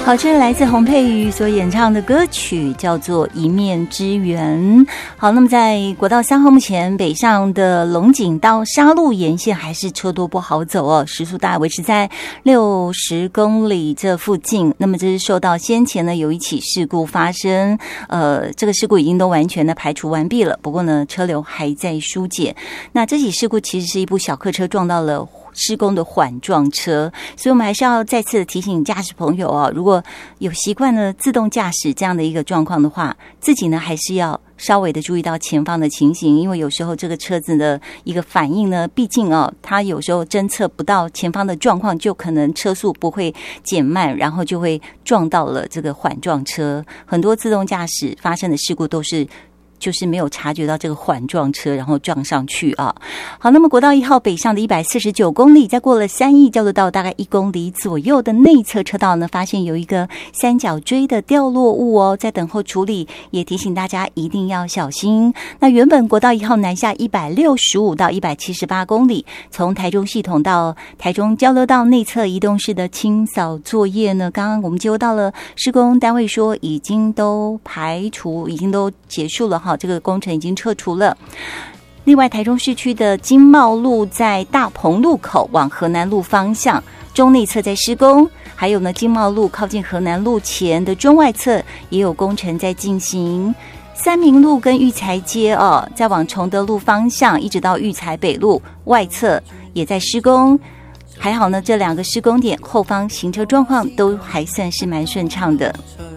好，这是来自洪佩瑜所演唱的歌曲，叫做《一面之缘》。好，那么在国道3号目前北上的龙井到沙鹿沿线还是车多不好走哦，时速大概维持在60公里这附近。那么这是受到先前呢有一起事故发生，这个事故已经都完全的排除完毕了，不过呢车流还在疏解。那这起事故其实是一部小客车撞到了施工的缓撞车，所以我们还是要再次提醒驾驶朋友哦，如果有习惯了自动驾驶这样的一个状况的话，自己呢还是要稍微的注意到前方的情形，因为有时候这个车子的一个反应呢，毕竟它有时候侦测不到前方的状况，就可能车速不会减慢，然后就会撞到了这个缓撞车。很多自动驾驶发生的事故都是就是没有察觉到这个缓撞车，然后撞上去啊。好，那么国道1号北上的149公里，在过了3义交流道大概1公里左右的内侧车道呢，发现有一个三角锥的掉落物哦，在等候处理，也提醒大家一定要小心。那原本国道1号南下165到178公里，从台中系统到台中交流道内侧移动式的清扫作业呢，刚刚我们接收到了施工单位说已经都排除，已经都结束了，这个工程已经撤除了。另外，台中市区的经贸路在大鹏路口往河南路方向中内侧在施工，还有呢经贸路靠近河南路前的中外侧也有工程在进行。三民路跟育才街再往崇德路方向一直到育才北路外侧也在施工。还好呢，这两个施工点后方行车状况都还算是蛮顺畅的。